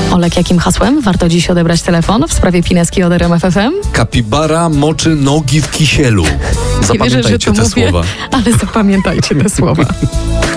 Olek, jakim hasłem warto dziś odebrać telefon w sprawie Pineski od RMF FM? Kapibara moczy nogi w kisielu. Nie wierzę, że Zapamiętajcie to te mówię, słowa. ale zapamiętajcie te słowa.